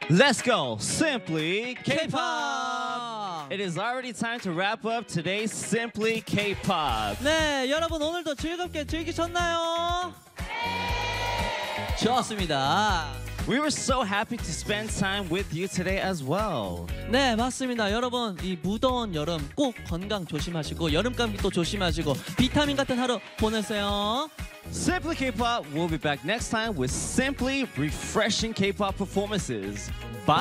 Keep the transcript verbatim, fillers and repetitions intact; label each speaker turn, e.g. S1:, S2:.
S1: Let's go! Simply K-pop! It is already time to wrap up today's Simply K-pop.
S2: 네, 여러분 오늘도 즐겁게 즐기셨나요? 네. 좋았습니다.
S1: We were so happy to spend time with you today as well.
S2: 네, 맞습니다. 여러분, 이 무더운 여름 꼭 건강 조심하시고 여름 감기도 조심하시고 비타민 같은 하루 보내세요.
S1: Simply K-pop will be back next time with simply refreshing K-pop performances. Bye.